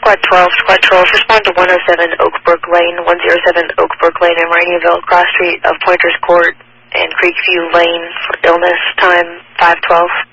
Squad 12, Squad 12, respond to 107 Oakbrook Lane, 107 Oakbrook Lane in Raineyville, cross street of Pointers Court and Creekview Lane for illness, time 512.